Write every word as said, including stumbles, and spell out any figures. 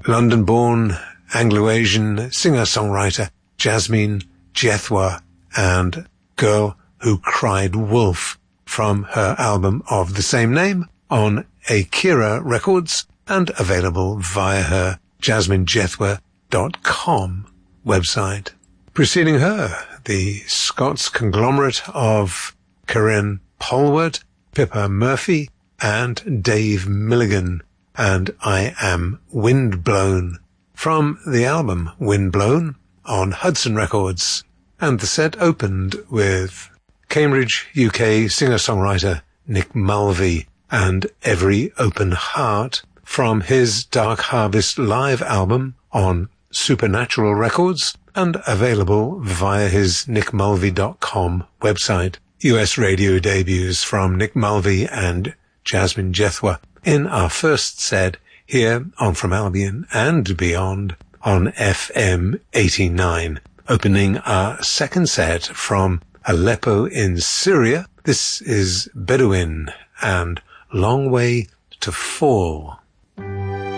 London-born Anglo-Asian singer-songwriter Jasmine Jethwa and Girl Who Cried Wolf from her album of the same name on Akira Records and available via her jasmine jethwa dot com website. Preceding her, the Scots conglomerate of Corinne Polward, Pippa Murphy, and Dave Milligan, and I Am Windblown from the album Windblown on Hudson Records. And the set opened with Cambridge, U K singer-songwriter Nick Mulvey and Every Open Heart from his Dark Harvest live album on Supernatural Records and available via his nick mulvey dot com website. U S radio debuts from Nick Mulvey and Jasmine Jethwa in our first set here on From Albion and Beyond on F M eighty-nine. Opening our second set from Aleppo in Syria, this is Bedouin and Long Way to Fall.